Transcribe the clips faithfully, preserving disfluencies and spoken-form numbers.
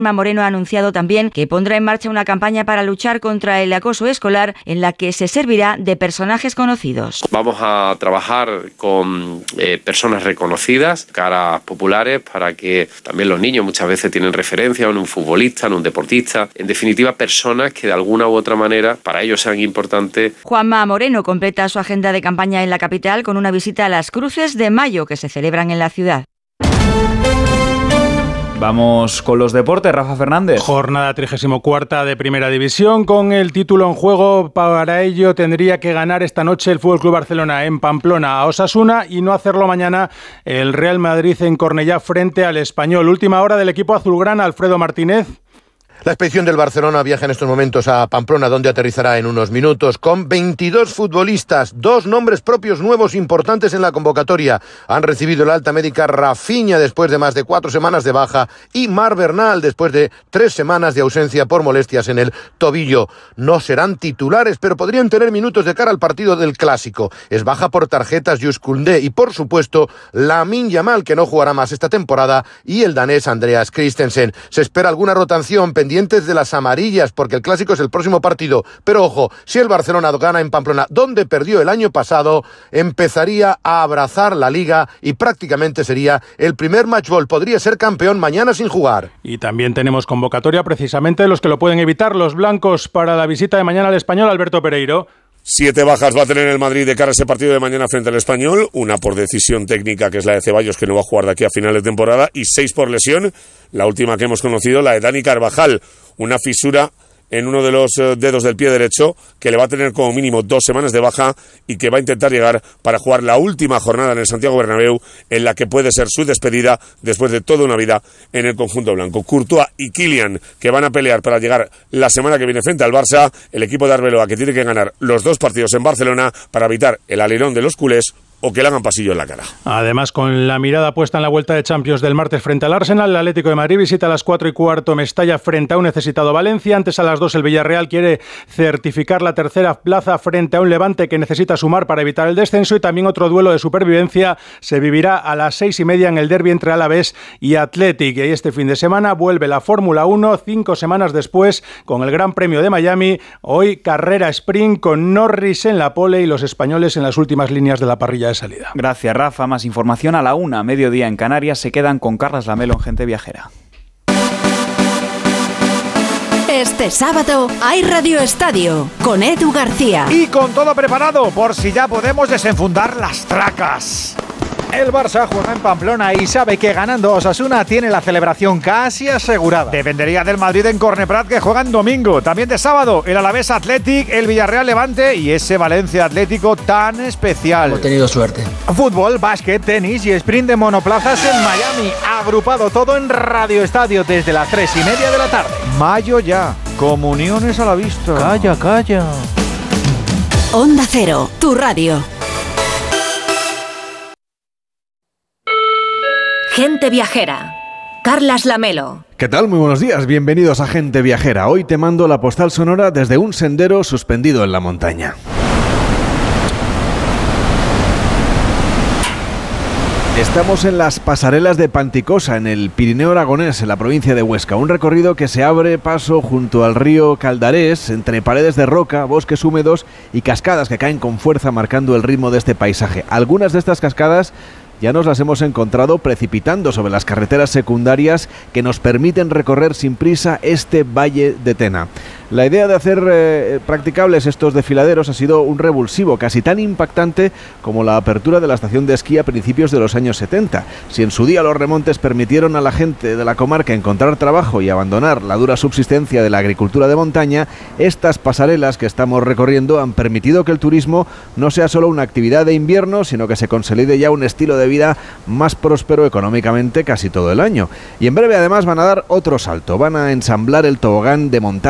Juanma Moreno ha anunciado también que pondrá en marcha una campaña para luchar contra el acoso escolar en la que se servirá de personajes conocidos. Vamos a trabajar con eh, personas reconocidas, caras populares, para que también los niños muchas veces tienen referencia en un futbolista, en un deportista, en definitiva personas que de alguna u otra manera para ellos sean importantes. Juanma Moreno completa su agenda de campaña en la capital con una visita a las Cruces de Mayo que se celebran en la ciudad. Vamos con los deportes, Rafa Fernández. Jornada trigésima cuarta de Primera División con el título en juego. Para ello tendría que ganar esta noche el F C Barcelona en Pamplona a Osasuna y no hacerlo mañana el Real Madrid en Cornellá frente al Español. Última hora del equipo azulgrana, Alfredo Martínez. La expedición del Barcelona viaja en estos momentos a Pamplona, donde aterrizará en unos minutos con veintidós futbolistas, dos nombres propios nuevos importantes en la convocatoria. Han recibido el alta médica Rafinha después de más de cuatro semanas de baja y Marc Bernal después de tres semanas de ausencia por molestias en el tobillo. No serán titulares, pero podrían tener minutos de cara al partido del Clásico. Es baja por tarjetas Jules Koundé y, por supuesto, Lamine Yamal, que no jugará más esta temporada, y el danés Andreas Christensen. Se espera alguna rotación pendiente Pendientes de las amarillas, porque el Clásico es el próximo partido. Pero ojo, si el Barcelona gana en Pamplona, donde perdió el año pasado, empezaría a abrazar la Liga y prácticamente sería el primer matchball. Podría ser campeón mañana sin jugar. Y también tenemos convocatoria precisamente de los que lo pueden evitar, los blancos, para la visita de mañana al Español, Alberto Pereiro. Siete bajas va a tener el Madrid de cara a ese partido de mañana frente al Español, una por decisión técnica, que es la de Ceballos, que no va a jugar de aquí a final de temporada, y seis por lesión, la última que hemos conocido, la de Dani Carvajal, una fisura en uno de los dedos del pie derecho, que le va a tener como mínimo dos semanas de baja y que va a intentar llegar para jugar la última jornada en el Santiago Bernabéu, en la que puede ser su despedida después de toda una vida en el conjunto blanco. Courtois y Kylian, que van a pelear para llegar la semana que viene frente al Barça, el equipo de Arbeloa, que tiene que ganar los dos partidos en Barcelona para evitar el alerón de los culés o que le hagan pasillo en la cara. Además, con la mirada puesta en la vuelta de Champions del martes frente al Arsenal, el Atlético de Madrid visita a las cuatro y cuarto Mestalla frente a un necesitado Valencia. Antes, a las dos, el Villarreal quiere certificar la tercera plaza frente a un Levante que necesita sumar para evitar el descenso. Y también otro duelo de supervivencia se vivirá a las seis y media en el derbi entre Alavés y Athletic. Y este fin de semana vuelve la Fórmula uno, cinco semanas después, con el Gran Premio de Miami. Hoy carrera sprint con Norris en la pole y los españoles en las últimas líneas de la parrilla de salida. Gracias, Rafa. Más información a la una, mediodía en Canarias. Se quedan con Carlas Lamelo en Gente Viajera. Este sábado hay Radio Estadio con Edu García. Y con todo preparado por si ya podemos desenfundar las tracas. El Barça juega en Pamplona y sabe que ganando Osasuna tiene la celebración casi asegurada. Dependería del Madrid en Corneprat, que juega en domingo. También de sábado, el Alavés Athletic, el Villarreal Levante y ese Valencia Atlético tan especial. Hemos tenido suerte. Fútbol, básquet, tenis y sprint de monoplazas en Miami. Agrupado todo en Radio Estadio desde las tres y media de la tarde. Mayo ya. Comuniones a la vista. Calla, calla. Onda Cero, tu radio. Gente Viajera. Carlas Lamelo. ¿Qué tal? Muy buenos días, bienvenidos a Gente Viajera. Hoy te mando la postal sonora desde un sendero suspendido en la montaña. Estamos en las pasarelas de Panticosa, en el Pirineo aragonés, en la provincia de Huesca. Un recorrido que se abre paso junto al río Caldarés, entre paredes de roca, bosques húmedos y cascadas que caen con fuerza marcando el ritmo de este paisaje. Algunas de estas cascadas ya nos las hemos encontrado precipitando sobre las carreteras secundarias que nos permiten recorrer sin prisa este valle de Tena. La idea de hacer eh, practicables estos desfiladeros ha sido un revulsivo casi tan impactante como la apertura de la estación de esquí a principios de los años setenta. Si en su día los remontes permitieron a la gente de la comarca encontrar trabajo y abandonar la dura subsistencia de la agricultura de montaña, estas pasarelas que estamos recorriendo han permitido que el turismo no sea solo una actividad de invierno, sino que se consolide ya un estilo de vida más próspero económicamente casi todo el año. Y en breve además van a dar otro salto, van a ensamblar el tobogán de montaña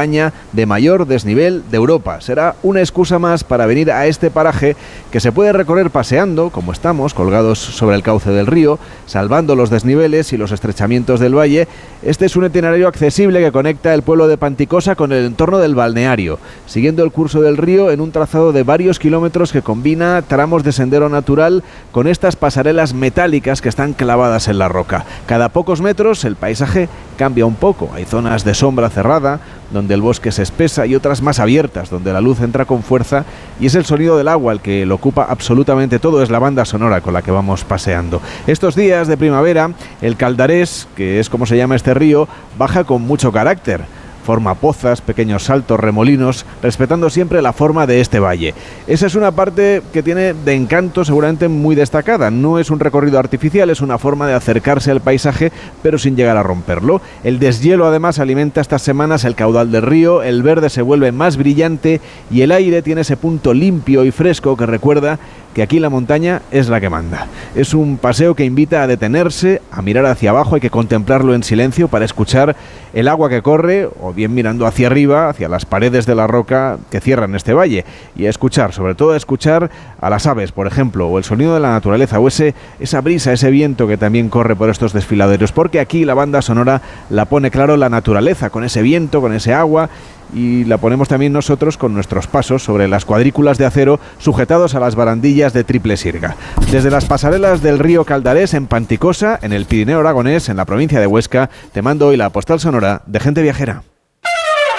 de mayor desnivel de Europa. Será una excusa más para venir a este paraje que se puede recorrer paseando, como estamos, colgados sobre el cauce del río, salvando los desniveles y los estrechamientos del valle. Este es un itinerario accesible que conecta el pueblo de Panticosa con el entorno del balneario, siguiendo el curso del río en un trazado de varios kilómetros que combina tramos de sendero natural con estas pasarelas metálicas que están clavadas en la roca. Cada pocos metros el paisaje cambia un poco. Hay zonas de sombra cerrada, donde el bosque se espesa, y otras más abiertas, donde la luz entra con fuerza, y es el sonido del agua el que lo ocupa absolutamente todo. Es la banda sonora con la que vamos paseando. Estos días de primavera, el Caldarés, que es como se llama este río, baja con mucho carácter. Forma pozas, pequeños saltos, remolinos, respetando siempre la forma de este valle. Esa es una parte que tiene de encanto seguramente muy destacada. No es un recorrido artificial, es una forma de acercarse al paisaje, pero sin llegar a romperlo. El deshielo además alimenta estas semanas el caudal del río, el verde se vuelve más brillante y el aire tiene ese punto limpio y fresco que recuerda que aquí la montaña es la que manda. Es un paseo que invita a detenerse, a mirar hacia abajo, hay que contemplarlo en silencio para escuchar el agua que corre, o bien mirando hacia arriba, hacia las paredes de la roca que cierran este valle, y a escuchar, sobre todo a escuchar a las aves, por ejemplo, o el sonido de la naturaleza, o ese, esa brisa, ese viento que también corre por estos desfiladeros, porque aquí la banda sonora la pone claro la naturaleza, con ese viento, con ese agua, y la ponemos también nosotros con nuestros pasos sobre las cuadrículas de acero sujetados a las barandillas de triple sirga. Desde las pasarelas del río Caldarés en Panticosa, en el Pirineo aragonés, en la provincia de Huesca, te mando hoy la postal sonora de Gente Viajera.